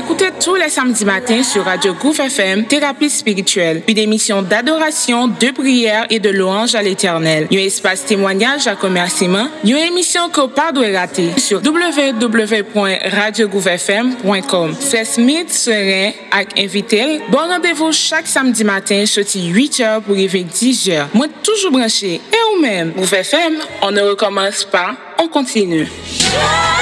écoutez tous les samedis matins sur Radio Gouffre FM, Thérapie spirituelle, une émission d'adoration, de prière et de louange à l'Éternel. Un espace témoignage à remerciement, une émission que pas doit rater sur www.radiogouffrefm.com. Frère Smith serait avec invité. Bon rendez-vous chaque samedi matin, sorti 8h pour arriver 10h. Moi toujours branché. Et ou même, Gouffre FM, on ne recommence pas, on continue.